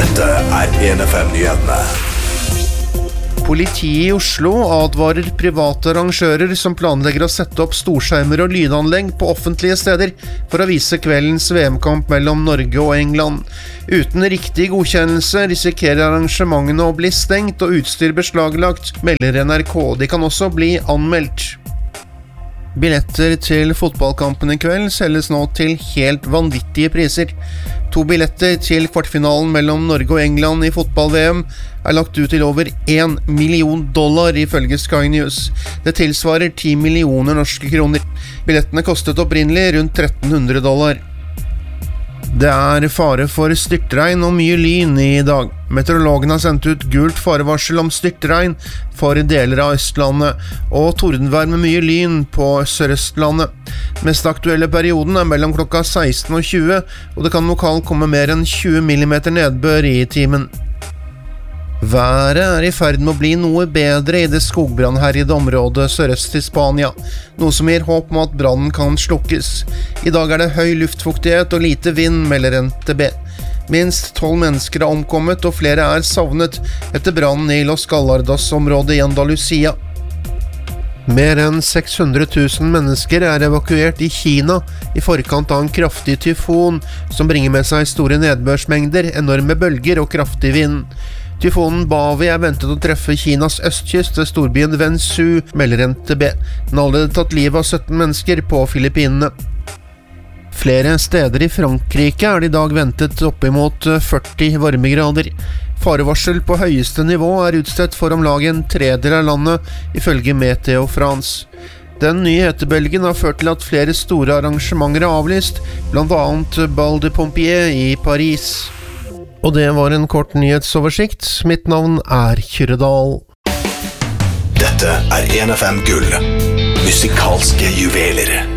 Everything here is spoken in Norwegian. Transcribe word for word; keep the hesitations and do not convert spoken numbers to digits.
Dette er en F M-nyhetene. Politiet i Oslo advarer private arrangører som planlegger å sette opp storskjermer og lydanlegg på offentlige steder for å vise kveldens V M-kamp mellom Norge og England. Uten riktig godkjennelse risikerer arrangementene å bli stengt og utstyr beslaglagt, melder N R K. De kan også bli anmeldt. Billetter til fotballkampen i kveld selges nå til helt vanvittige priser. To billetter til kvartfinalen mellom Norge og England i fotball-V M er lagt ut til over en million dollar ifølge Sky News. Det tilsvarer ti millioner norske kroner. Billettene kostet opprinnelig rundt tretten hundre dollar. Det er fare for styrtregn og mye lyn i dag. Meteorologen har sendt ut gult farevarsel om styrtregn for deler av Østlandet, og tordenvær med mye lyn på Sør-Østlandet. Mest aktuelle perioden er mellom klokka seksten og tjue, og det kan lokalt komme mer enn tjue millimeter nedbør i timen. Været er i ferd med å bli noe bedre i det skogbrannherjede området sørøst i Spania, noe som gir håp om at brannen kan slukkes. I dag er det høy luftfuktighet og lite vind, melder N T B. Minst tolv mennesker har omkommet og flere er savnet etter brannen i Los Gallardos-området i Andalusia. Mer enn seks hundre tusen mennesker er evakuert i Kina i forkant av en kraftig tyfon som bringer med seg store nedbørsmengder, enorme bølger og kraftig vind. Tyfonen Bavi er ventet å treffe Kinas østkyst ved storbyen Wensu, melder N T B. Den har allerede tatt livet av sytten mennesker på Filippinene. Flere steder i Frankrike er det i dag ventet oppimot førti varmegrader. Farevarsel på høyeste nivå er utstedt for om lag en tredel av landet, ifølge Meteo France. Den nye hetebølgen har ført til at flere store arrangementer er avlyst, blant annet Bal de Pompier i Paris. Og det var en kort nyhetsoversikt. Mitt navn er Kyrre Dahl. Dette er en F M Gull. Musikalske juveler.